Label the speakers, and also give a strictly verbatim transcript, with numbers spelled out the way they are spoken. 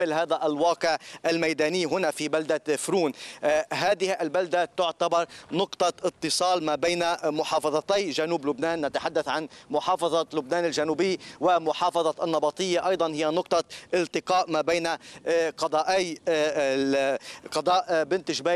Speaker 1: هذا الواقع الميداني هنا في بلدة فرون. هذه البلدة تعتبر نقطة اتصال ما بين محافظتي جنوب لبنان، نتحدث عن محافظة لبنان الجنوبي ومحافظة النبطية، أيضا هي نقطة التقاء ما بين قضائي قضاء بنت جبيل